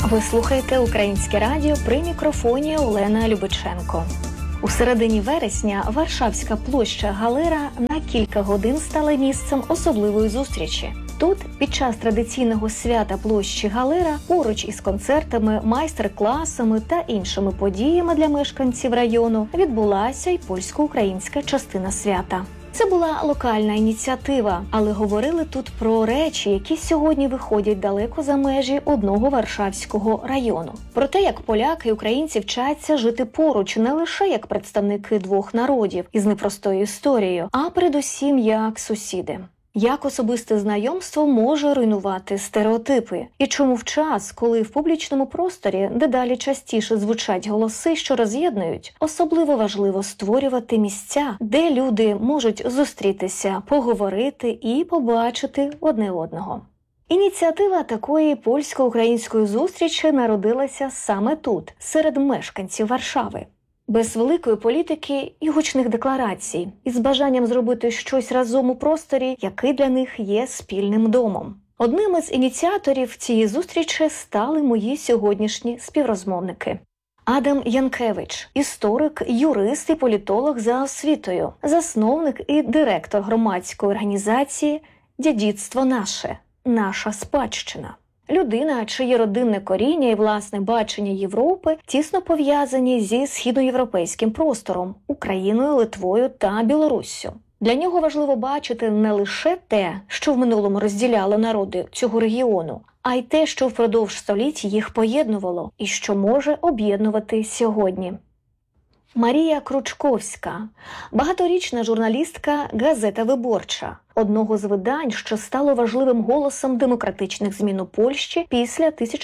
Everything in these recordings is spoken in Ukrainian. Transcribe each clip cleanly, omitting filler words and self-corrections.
Ви слухаєте Українське радіо, при мікрофоні Олена Любиченко. У середині вересня Варшавська площа Галера на кілька годин стала місцем особливої зустрічі. Тут, під час традиційного свята площі Галера, поруч із концертами, майстер-класами та іншими подіями для мешканців району, відбулася й польсько-українська частина свята. Це була локальна ініціатива, але говорили тут про речі, які сьогодні виходять далеко за межі одного Варшавського району. Про те, як поляки і українці вчаться жити поруч не лише як представники двох народів із непростою історією, а передусім як сусіди. Як особисте знайомство може руйнувати стереотипи? І чому в час, коли в публічному просторі дедалі частіше звучать голоси, що роз'єднують, особливо важливо створювати місця, де люди можуть зустрітися, поговорити і побачити одне одного. Ініціатива такої польсько-української зустрічі народилася саме тут, серед мешканців Варшави. Без великої політики і гучних декларацій, із бажанням зробити щось разом у просторі, який для них є спільним домом. Одним із ініціаторів цієї зустрічі стали мої сьогоднішні співрозмовники. Адам Янкевич – історик, юрист і політолог за освітою, засновник і директор громадської організації «Дядідство наше» – «Наша спадщина». Людина, чиє родинне коріння і власне бачення Європи тісно пов'язані зі східноєвропейським простором – Україною, Литвою та Білоруссю. Для нього важливо бачити не лише те, що в минулому розділяло народи цього регіону, а й те, що впродовж століть їх поєднувало і що може об'єднувати сьогодні. Марія Кручковська – багаторічна журналістка «Газета Виборча», одного з видань, що стало важливим голосом демократичних змін у Польщі після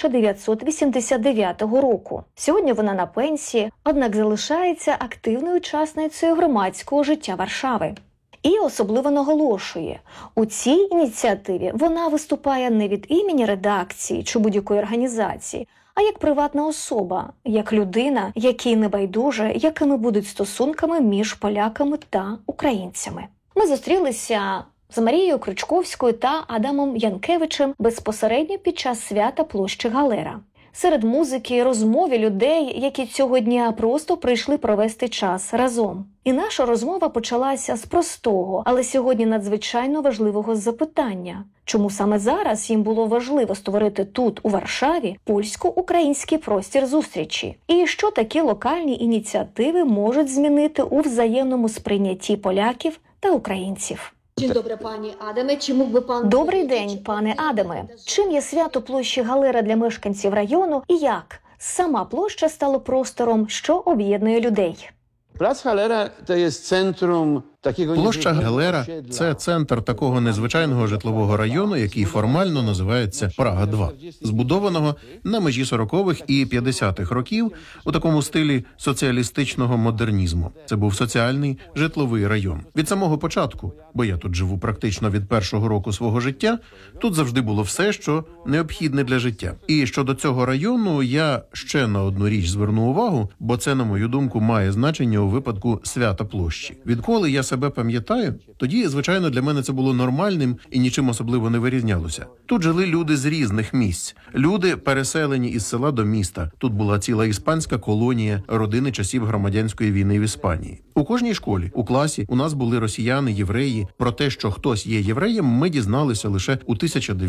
1989 року. Сьогодні вона на пенсії, однак залишається активною учасницею громадського життя Варшави. І особливо наголошує, у цій ініціативі вона виступає не від імені редакції чи будь-якої організації, а як приватна особа, як людина, якій не байдуже, якими будуть стосунками між поляками та українцями. Ми зустрілися з Марією Кручковською та Адамом Янкевичем безпосередньо під час свята площі Галера. Серед музики, розмови людей, які цього дня просто прийшли провести час разом. І наша розмова почалася з простого, але сьогодні надзвичайно важливого запитання. Чому саме зараз їм було важливо створити тут, у Варшаві, польсько-український простір зустрічі? І що такі локальні ініціативи можуть змінити у взаємному сприйнятті поляків та українців? Dzień dobry, panie Adamie. Czy mógłby pan... Добрий день, пане Адаме. Чим є свято площі Галера для мешканців району і як сама площа стала простором, що об'єднує людей? Plac Halera to jest centrum takiego... Площа Галера – це центр такого незвичайного житлового району, який формально називається Прага-2, збудованого на межі 40-х і 50-х років у такому стилі соціалістичного модернізму. Це був соціальний житловий район. Від самого початку, бо я тут живу практично від першого року свого життя, тут завжди було все, що необхідне для життя. І щодо цього району я ще на одну річ зверну увагу, бо це, на мою думку, має значення у випадку свята площі. Відколи я себе пам'ятаю, тоді, звичайно, для мене це було нормальним і нічим особливо не вирізнялося. Тут жили люди з різних місць. Люди, переселені із села до міста. Тут була ціла іспанська колонія, родини часів громадянської війни в Іспанії. У кожній школі, у класі у нас були росіяни, євреї. Про те, що хтось є євреєм, ми дізналися лише у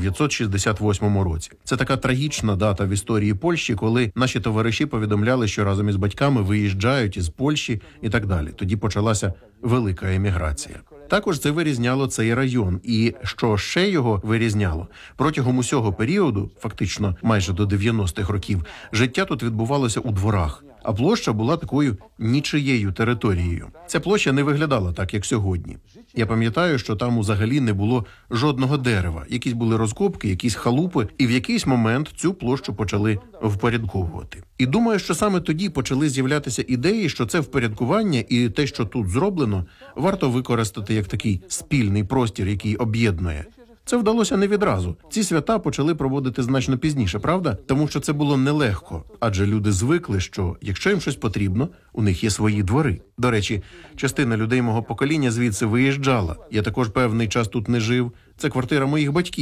1968 році. Це така трагічна дата в історії Польщі, коли наші товариші повідомляли, що разом із батьками виїжджають із Польщі і так далі. Тоді почалася велика еміграція. Також це вирізняло цей район. І що ще його вирізняло? Протягом усього періоду, фактично майже до 90-х років, життя тут відбувалося у дворах. А площа була такою нічиєю територією. Ця площа не виглядала так, як сьогодні. Я пам'ятаю, що там взагалі не було жодного дерева. Якісь були розкопки, якісь халупи, і в якийсь момент цю площу почали впорядковувати. І думаю, що саме тоді почали з'являтися ідеї, що це впорядкування і те, що тут зроблено, варто використати як такий спільний простір, який об'єднує. Це вдалося не відразу. Ці свята почали проводити значно пізніше, правда? Тому що це було нелегко, адже люди звикли, що якщо їм щось потрібно, у них є свої двори. До речі, частина людей мого покоління звідси виїжджала. Я також певний час тут не жив. Це квартира моїх батьків.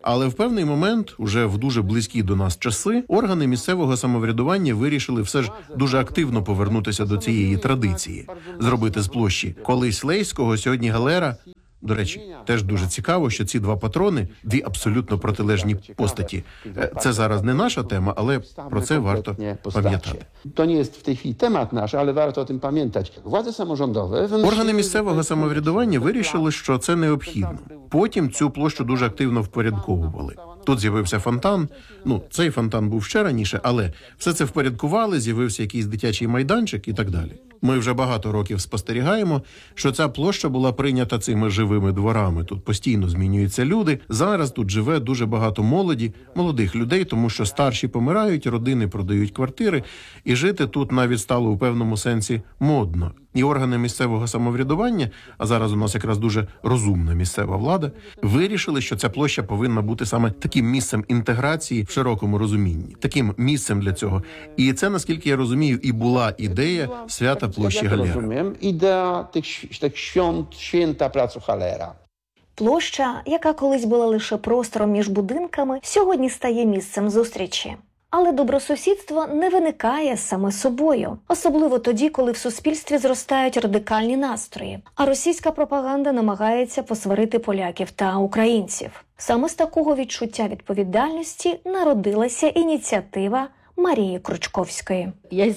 Але в певний момент, уже в дуже близькі до нас часи, органи місцевого самоврядування вирішили все ж дуже активно повернутися до цієї традиції, зробити з площі колись Лейського, сьогодні Галера. До речі, теж дуже цікаво, що ці два патрони – дві абсолютно протилежні постаті. Це зараз не наша тема, але про це варто пам'ятати. To nie jest w tej chwili temat nasz, ale warto o tym pamiętać. Władze samorządowe... Органи місцевого самоврядування вирішили, що це необхідно. Потім цю площу дуже активно впорядковували. Тут з'явився фонтан. Цей фонтан був ще раніше, але все це впорядкували, з'явився якийсь дитячий майданчик і так далі. Ми вже багато років спостерігаємо, що ця площа була прийнята цими живими дворами. Тут постійно змінюються люди. Зараз тут живе дуже багато молодих людей, тому що старші помирають, родини продають квартири, і жити тут навіть стало у певному сенсі модно. І органи місцевого самоврядування, а зараз у нас якраз дуже розумна місцева влада, вирішили, що ця площа повинна бути саме таким місцем інтеграції в широкому розумінні, таким місцем для цього. І це, наскільки я розумію, і була ідея свята площі Галера. Ідея тих свята Плацу Галера. Площа, яка колись була лише простором між будинками, сьогодні стає місцем зустрічі. Але добросусідство не виникає саме собою. Особливо тоді, коли в суспільстві зростають радикальні настрої, а російська пропаганда намагається посварити поляків та українців. Саме з такого відчуття відповідальності народилася ініціатива Марії Кручковської.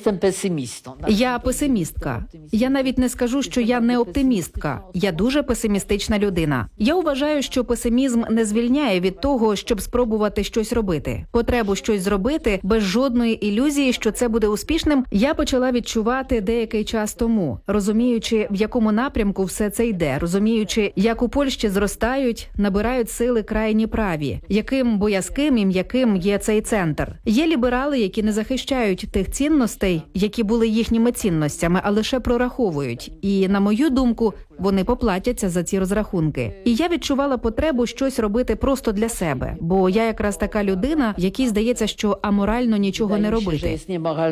Я песимістка. Я навіть не скажу, що я не оптимістка. Я дуже песимістична людина. Я вважаю, що песимізм не звільняє від того, щоб спробувати щось робити. Потребу щось зробити без жодної ілюзії, що це буде успішним, я почала відчувати деякий час тому, розуміючи, в якому напрямку все це йде, розуміючи, як у Польщі зростають, набирають сили крайні праві, яким боязким і м'яким є цей центр. Є ліберали, які не захищають тих цінностей, які були їхніми цінностями, а лише прораховують. І, на мою думку, вони поплатяться за ці розрахунки. І я відчувала потребу щось робити просто для себе, бо я якраз така людина, якій здається, що аморально нічого не робити.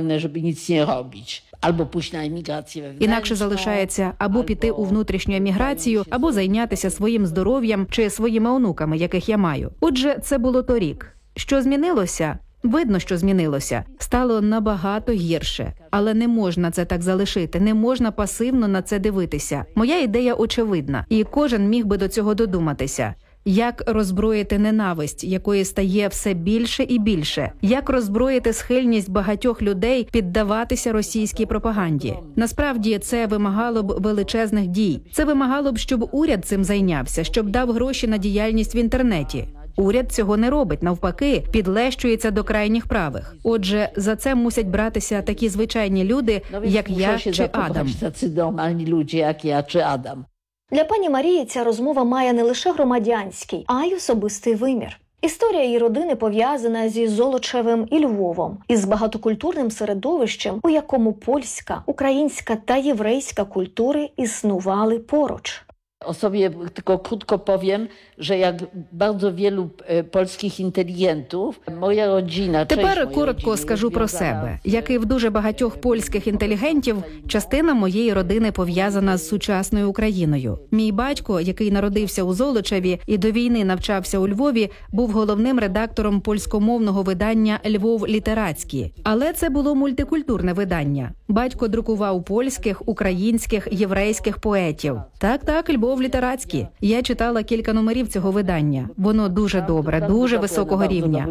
Інакше залишається або піти у внутрішню еміграцію, або зайнятися своїм здоров'ям чи своїми онуками, яких я маю. Отже, це було торік. Що змінилося? Видно, що змінилося. Стало набагато гірше. Але не можна це так залишити, не можна пасивно на це дивитися. Моя ідея очевидна, і кожен міг би до цього додуматися. Як роззброїти ненависть, якої стає все більше і більше? Як роззброїти схильність багатьох людей піддаватися російській пропаганді? Насправді, це вимагало б величезних дій. Це вимагало б, щоб уряд цим зайнявся, щоб дав гроші на діяльність в інтернеті. Уряд цього не робить, навпаки, підлещується до крайніх правих. Отже, за це мусять братися такі звичайні люди, як я чи Адам. Для пані Марії ця розмова має не лише громадянський, а й особистий вимір. Історія її родини пов'язана зі Золочевим і Львовом, із багатокультурним середовищем, у якому польська, українська та єврейська культури існували поруч. O sobie tylko krótko powiem, że jak bardzo wielu polskich inteligentów, moja rodzina... Тепер коротко скажу про себе. Як і в дуже багатьох польських інтелігентів, частина моєї родини пов'язана з сучасною Україною. Мій батько, який народився у Золочеві і до війни навчався у Львові, був головним редактором польськомовного видання «Львов літерацький». Але це було мультикультурне видання. Батько друкував польських, українських, єврейських поетів. Так, «Львов літерацький». Я читала кілька номерів цього видання. Воно дуже добре, дуже високого рівня.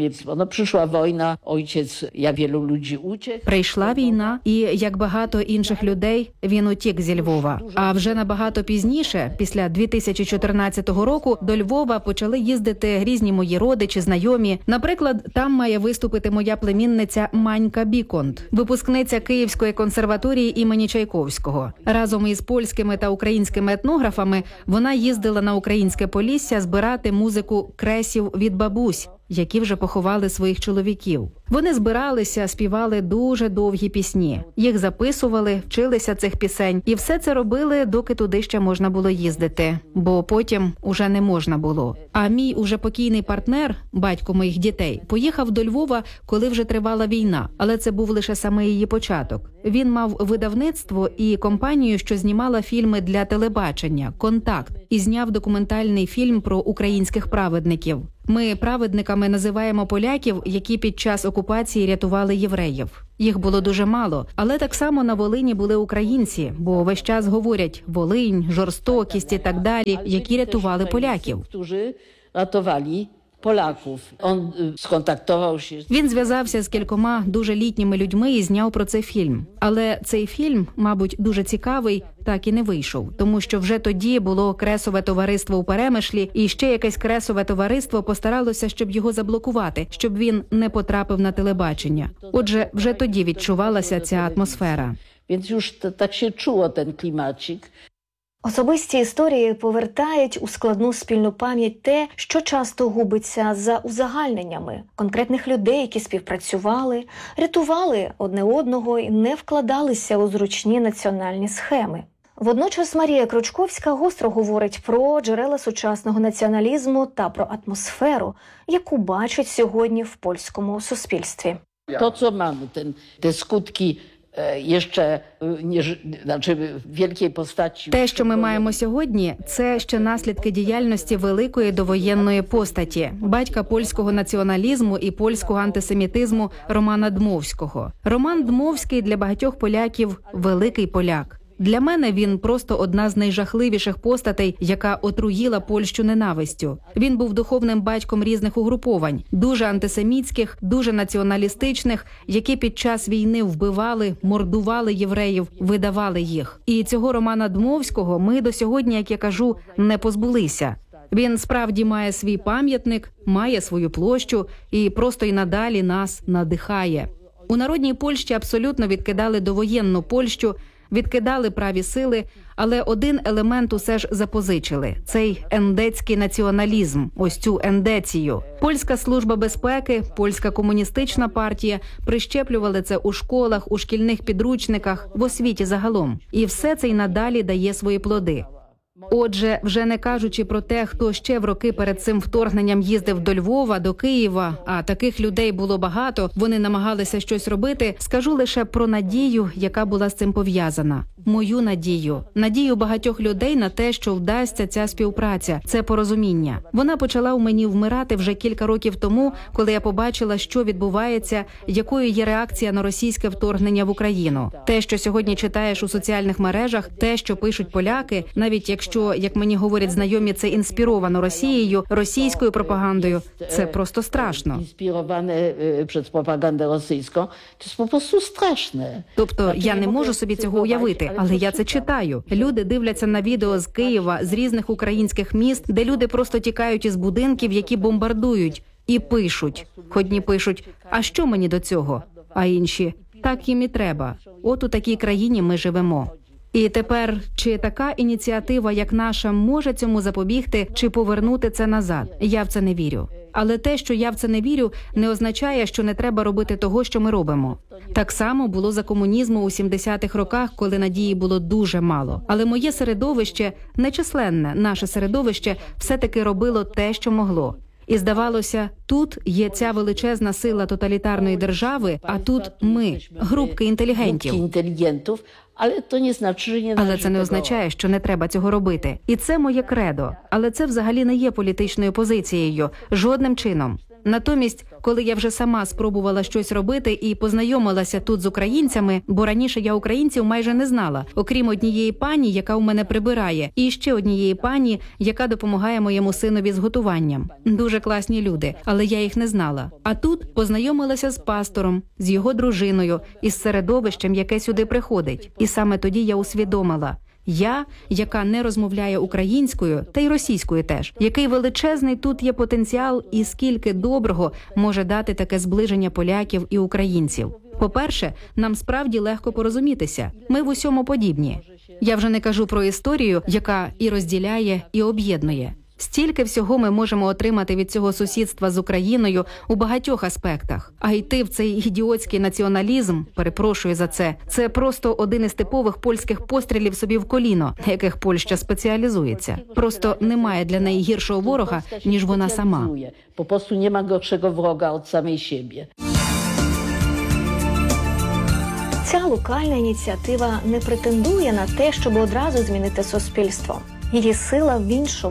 Прийшла війна, і, як багато інших людей, він утік зі Львова. А вже набагато пізніше, після 2014 року, до Львова почали їздити різні мої родичі, знайомі. Наприклад, там має виступити моя племінниця Манька Біконт, випускниця Київської консерваторії імені Чайковського. Разом із польськими та українськими етнографами вона їздила на українське Полісся збирати музику кресів від бабусь, які вже поховали своїх чоловіків. Вони збиралися, співали дуже довгі пісні. Їх записували, вчилися цих пісень. І все це робили, доки туди ще можна було їздити. Бо потім уже не можна було. А мій уже покійний партнер, батько моїх дітей, поїхав до Львова, коли вже тривала війна. Але це був лише саме її початок. Він мав видавництво і компанію, що знімала фільми для телебачення «Контакт» і зняв документальний фільм про українських праведників. Ми праведниками називаємо поляків, які під час окупації рятували євреїв. Їх було дуже мало, але так само на Волині були українці, бо весь час говорять Волинь, жорстокість і так далі, які рятували поляків. Polaków. On skontaktował się. Він зв'язався з кількома дуже літніми людьми і зняв про це фільм. Але цей фільм, мабуть, дуже цікавий, так і не вийшов. Тому що вже тоді було кресове товариство у Перемишлі, і ще якесь кресове товариство постаралося, щоб його заблокувати, щоб він не потрапив на телебачення. Отже, вже тоді відчувалася ця атмосфера. Więc już tak się czuło ten klimacik. Особисті історії повертають у складну спільну пам'ять те, що часто губиться за узагальненнями конкретних людей, які співпрацювали, рятували одне одного і не вкладалися у зручні національні схеми. Водночас Марія Кручковська гостро говорить про джерела сучасного націоналізму та про атмосферу, яку бачить сьогодні в польському суспільстві. To, co mamy, te skutki jeszcze wielkiej postaci. Те, що ми маємо сьогодні, це ще наслідки діяльності великої довоєнної постаті, батька польського націоналізму і польського антисемітизму Романа Дмовського. Роман Дмовський для багатьох поляків – великий поляк. Для мене він просто одна з найжахливіших постатей, яка отруїла Польщу ненавистю. Він був духовним батьком різних угруповань, дуже антисемітських, дуже націоналістичних, які під час війни вбивали, мордували євреїв, видавали їх. І цього Романа Дмовського ми до сьогодні, як я кажу, не позбулися. Він справді має свій пам'ятник, має свою площу і просто й надалі нас надихає. У народній Польщі абсолютно відкидали довоєнну Польщу, відкидали праві сили, але один елемент усе ж запозичили – цей ендецький націоналізм, ось цю ендецію. Польська служба безпеки, польська комуністична партія прищеплювали це у школах, у шкільних підручниках, в освіті загалом. І все це й надалі дає свої плоди. Отже, вже не кажучи про те, хто ще в роки перед цим вторгненням їздив до Львова, до Києва, а таких людей було багато, вони намагалися щось робити, скажу лише про надію, яка була з цим пов'язана. Мою надію. Надію багатьох людей на те, що вдасться ця співпраця, це порозуміння. Вона почала у мені вмирати вже кілька років тому, коли я побачила, що відбувається, якою є реакція на російське вторгнення в Україну. Те, що сьогодні читаєш у соціальних мережах, те, що пишуть поляки, навіть якщо, як мені говорять знайомі, це інспіровано Росією, російською пропагандою, це просто страшно. Інспіроване через пропаганду російську, це просто страшно. Тобто я не можу собі цього уявити, але я це читаю. Люди дивляться на відео з Києва, з різних українських міст, де люди просто тікають із будинків, які бомбардують, і пишуть. Одні пишуть, а що мені до цього? А інші, так їм і треба. От у такій країні ми живемо. І тепер, чи така ініціатива, як наша, може цьому запобігти, чи повернути це назад? Я в це не вірю. Але те, що я в це не вірю, не означає, що не треба робити того, що ми робимо. Так само було за комунізму у 70-х роках, коли надії було дуже мало. Але моє середовище, нечисленне наше середовище, все-таки робило те, що могло. І здавалося, тут є ця величезна сила тоталітарної держави, а тут ми, групки інтелігентів. Але це не означає, що не треба цього робити. І це моє кредо. Але це взагалі не є політичною позицією. Жодним чином. Натомість, коли я вже сама спробувала щось робити і познайомилася тут з українцями, бо раніше я українців майже не знала, окрім однієї пані, яка у мене прибирає, і ще однієї пані, яка допомагає моєму синові з готуванням. Дуже класні люди, але я їх не знала. А тут познайомилася з пастором, з його дружиною, із середовищем, яке сюди приходить. І саме тоді я усвідомила – я, яка не розмовляє українською, та й російською теж, який величезний тут є потенціал і скільки доброго може дати таке зближення поляків і українців. По-перше, нам справді легко порозумітися. Ми в усьому подібні. Я вже не кажу про історію, яка і розділяє, і об'єднує. Стільки всього ми можемо отримати від цього сусідства з Україною у багатьох аспектах. А йти в цей ідіотський націоналізм, перепрошую за це, це просто один із типових польських пострілів собі в коліно, на яких Польща спеціалізується. Просто немає для неї гіршого ворога, ніж вона сама. Просто немає горшого ворога від самої себе. Ця локальна ініціатива не претендує на те, щоб одразу змінити суспільство. Її сила в іншому –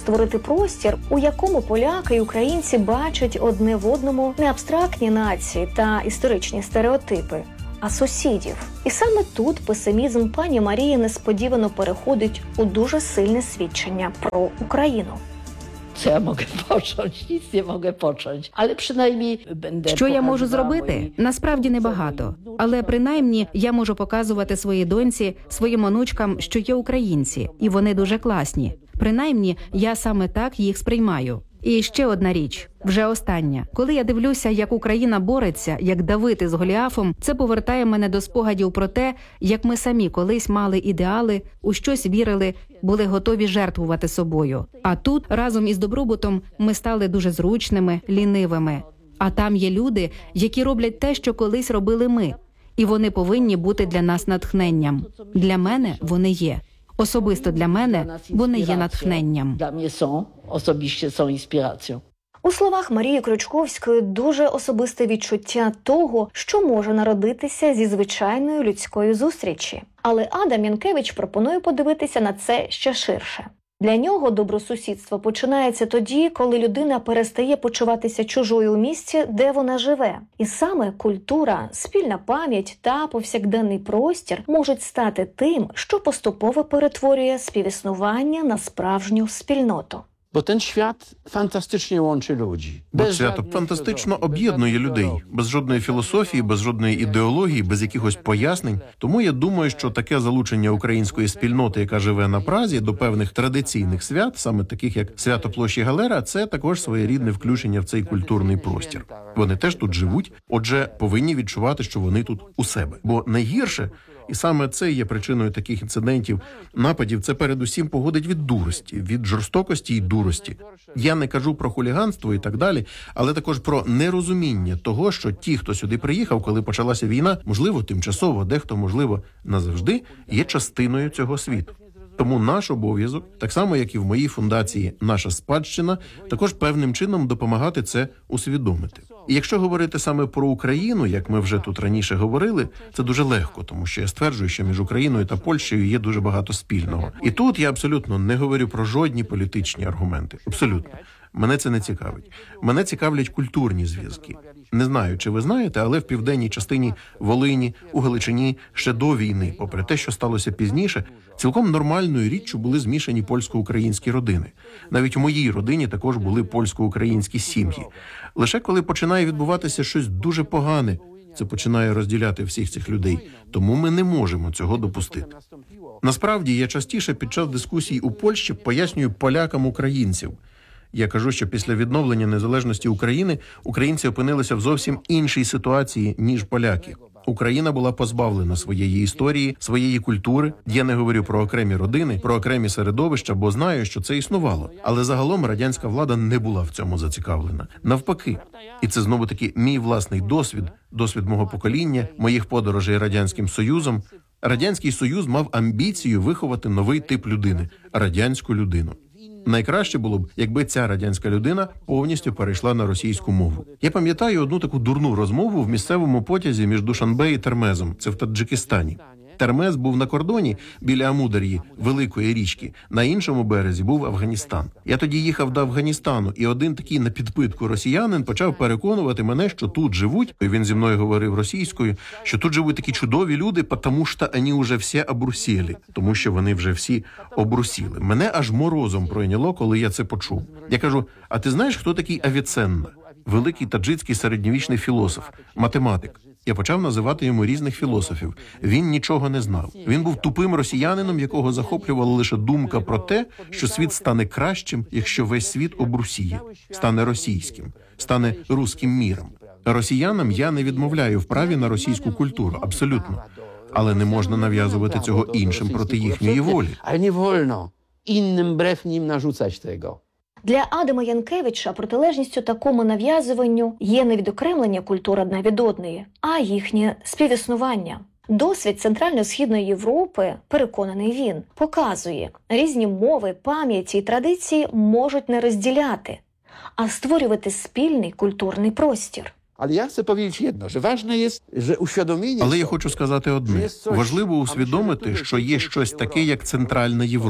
створити простір, у якому поляки і українці бачать одне в одному не абстрактні нації та історичні стереотипи, а сусідів. І саме тут песимізм пані Марії несподівано переходить у дуже сильне свідчення про Україну. Co ja mogę począć? Nic nie mogę począć, ale przynajmniej będę Що я можу pokazywała зробити? mojej Насправді небагато. Але принаймні я можу показувати своїй доньці, своїм онучкам, що є українці, і вони дуже класні. Принаймні, я саме так їх сприймаю. І ще одна річ, вже остання. Коли я дивлюся, як Україна бореться, як Давид із Голіафом, це повертає мене до спогадів про те, як ми самі колись мали ідеали, у щось вірили, були готові жертвувати собою. А тут, разом із добробутом, ми стали дуже зручними, лінивими. А там є люди, які роблять те, що колись робили ми. І вони повинні бути для нас натхненням. Для мене вони є. Особисто для мене вони є натхненням. Dla mnie są, osobiście są inspiracją. У словах Марії Крючковської дуже особисте відчуття того, що може народитися зі звичайної людської зустрічі. Але Адам Янкевич пропонує подивитися на це ще ширше. Для нього добросусідство починається тоді, коли людина перестає почуватися чужою у місці, де вона живе. І саме культура, спільна пам'ять та повсякденний простір можуть стати тим, що поступово перетворює співіснування на справжню спільноту. Bo ten świat fantastycznie łączy ludzi. Бо Bez свято żadnej фантастично filozofii, bez об'єднує żadnej людей, ideologii. без жодної філософії, без жодної ідеології, без якихось пояснень. Тому я думаю, що таке залучення української спільноти, яка живе на Празі, до певних традиційних свят, саме таких як свято площі Галера, це також своєрідне включення в цей культурний простір. Вони теж тут живуть, отже, повинні відчувати, що вони тут у себе. Бо найгірше, і саме це є причиною таких інцидентів, нападів, це передусім походить від дурості, від жорстокості і дурості. Я не кажу про хуліганство і так далі, але також про нерозуміння того, що ті, хто сюди приїхав, коли почалася війна, можливо, тимчасово, дехто, можливо, назавжди, є частиною цього світу. Тому наш обов'язок, так само, як і в моїй фундації «Наша спадщина», також певним чином допомагати це усвідомити. І якщо говорити саме про Україну, як ми вже тут раніше говорили, це дуже легко, тому що я стверджую, що між Україною та Польщею є дуже багато спільного. І тут я абсолютно не говорю про жодні політичні аргументи. Абсолютно. Мене це не цікавить. Мене цікавлять культурні зв'язки. Не знаю, чи ви знаєте, але в південній частині Волині, у Галичині ще до війни, попри те, що сталося пізніше, цілком нормальною річчю були змішані польсько-українські родини. Навіть у моїй родині також були польсько-українські сім'ї. Лише коли починає відбуватися щось дуже погане, це починає розділяти всіх цих людей. Тому ми не можемо цього допустити. Насправді, я частіше під час дискусій у Польщі пояснюю полякам українців. Я кажу, що після відновлення незалежності України українці опинилися в зовсім іншій ситуації, ніж поляки. Україна була позбавлена своєї історії, своєї культури. Я не говорю про окремі родини, про окремі середовища, бо знаю, що це існувало. Але загалом радянська влада не була в цьому зацікавлена. Навпаки. І це знову-таки мій власний досвід, досвід мого покоління, моїх подорожей Радянським Союзом. Радянський Союз мав амбіцію виховати новий тип людини – радянську людину. Найкраще було б, якби ця радянська людина повністю перейшла на російську мову. Я пам'ятаю одну таку дурну розмову в місцевому потязі між Душанбе і Термезом. Це в Таджикистані. Термез був на кордоні біля Амудар'ї, великої річки. На іншому березі був Афганістан. Я тоді їхав до Афганістану, і один такий на підпитку росіянин почав переконувати мене, що тут живуть, і він зі мною говорив російською, що тут живуть такі чудові люди, тому що вони вже всі обрусіли, тому що вони вже всі обрусіли. Мене аж морозом пройняло, коли я це почув. Я кажу, а ти знаєш, хто такий Авіценна? Великий таджицький середньовічний філософ, математик. Я почав називати йому різних філософів. Він нічого не знав. Він був тупим росіянином, якого захоплювала лише думка про те, що світ стане кращим, якщо весь світ обрусіє, стане російським, стане руським міром. Росіянам я не відмовляю в праві на російську культуру, абсолютно. Але не можна нав'язувати цього іншим проти їхньої волі. Ale nie wolno innym wbrew nim narzucać tego. Для Адама Янкевича протилежністю такому нав'язуванню є не відокремлення культур одна від одної, а їхнє співіснування. Досвід Центрально-Східної Європи, переконаний він, показує, різні мови, пам'яті і традиції можуть не розділяти, а створювати спільний культурний простір. Ale ja chcę powiedzieć jedno, że ważne jest, że uświadomienie... Але я хочу сказати одне. Важливо усвідомити, що є щось таке, як Центральна Європа.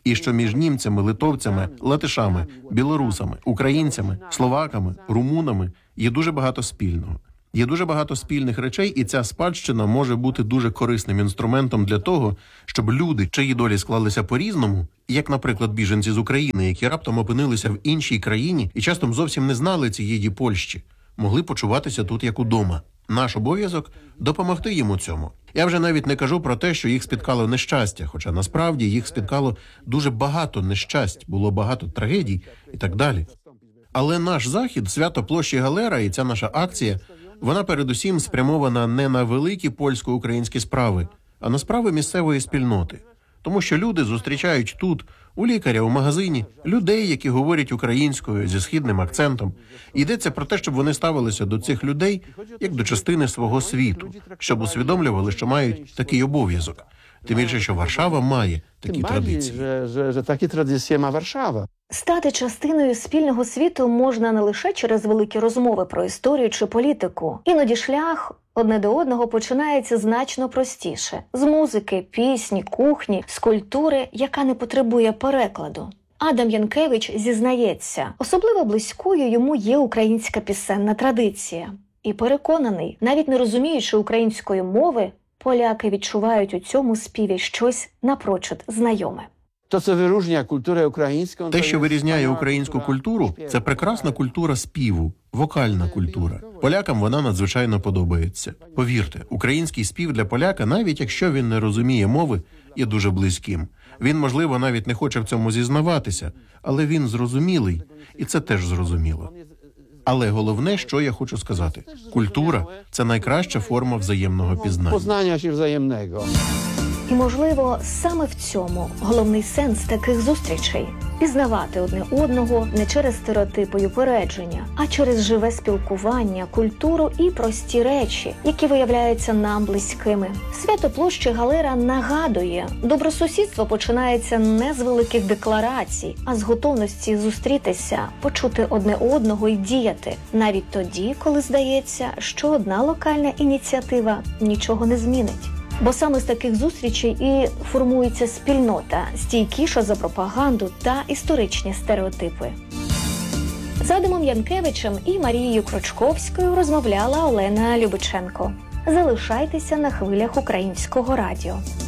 І що між німцями, литовцями, латишами, білорусами, українцями, словаками, румунами є дуже багато спільного. Є дуже багато спільних речей, і ця спадщина може бути дуже корисним інструментом для того, щоб люди, чиї долі склалися по-різному, як, наприклад, біженці з України, які раптом опинилися в іншій країні і часто зовсім не знали цієї Польщі, могли почуватися тут як удома. Наш обов'язок – допомогти їм у цьому. Я вже навіть не кажу про те, що їх спіткало нещастя, хоча насправді їх спіткало дуже багато нещасть, було багато трагедій і так далі. Але наш захід, свято площі Галера і ця наша акція, вона передусім спрямована не на великі польсько-українські справи, а на справи місцевої спільноти. Тому що люди зустрічають тут, у лікаря, у магазині, людей, які говорять українською зі східним акцентом. Йдеться про те, щоб вони ставилися до цих людей як до частини свого світу, щоб усвідомлювали, що мають такий обов'язок. Тим більше, що Варшава має такі традиції. Że takie tradycje ma Warszawa. Стати частиною спільного світу можна не лише через великі розмови про історію чи політику. Іноді шлях одне до одного починається значно простіше. З музики, пісні, кухні, з культури, яка не потребує перекладу. Адам Янкевич зізнається, особливо близькою йому є українська пісенна традиція. І переконаний, навіть не розуміючи української мови, поляки відчувають у цьому співі щось напрочуд знайоме. Те, що вирізняє українську культуру, це прекрасна культура співу, вокальна культура. Полякам вона надзвичайно подобається. Повірте, український спів для поляка, навіть якщо він не розуміє мови, є дуже близьким. Він, можливо, навіть не хоче в цьому зізнаватися, але він зрозумілий, і це теж зрозуміло. Але головне, що я хочу сказати, культура – це найкраща форма взаємного пізнання. Poznania się wzajemnego. І, можливо, саме в цьому головний сенс таких зустрічей – пізнавати одне одного не через стереотипи й упередження, а через живе спілкування, культуру і прості речі, які виявляються нам близькими. Свято площі Галера нагадує, добросусідство починається не з великих декларацій, а з готовності зустрітися, почути одне одного і діяти, навіть тоді, коли здається, що одна локальна ініціатива нічого не змінить. Бо саме з таких зустрічей і формується спільнота, стійкіша за пропаганду та історичні стереотипи. З Адамом Янкевичем і Марією Крочковською розмовляла Олена Любиченко. Залишайтеся на хвилях Українського радіо.